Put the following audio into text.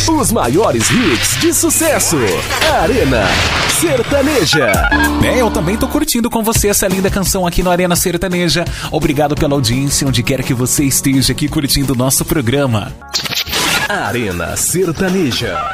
Os maiores hits de sucesso. Arena Sertaneja. Eu também tô curtindo com você essa linda canção aqui no Arena Sertaneja. Obrigado pela audiência, onde quer que você esteja aqui curtindo o nosso programa. Arena Sertaneja.